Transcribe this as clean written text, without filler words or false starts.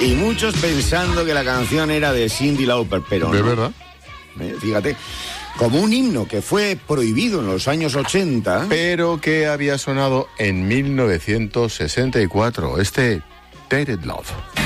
Y muchos pensando que la canción era de Cyndi Lauper, pero ¿De no. verdad? Fíjate, como un himno que fue prohibido en los años 80. Pero que había sonado en 1964, Tainted Love.